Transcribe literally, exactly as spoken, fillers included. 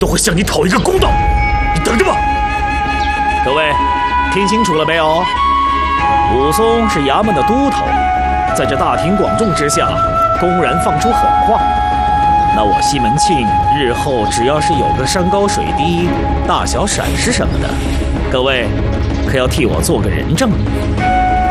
都会向你讨一个公道。你等着吧。 各位，听清楚了没有？武松是衙门的都头，在这大庭广众之下，公然放出狠话。那我西门庆日后只要是有个山高水低、大小闪失什么的，各位可要替我做个人证。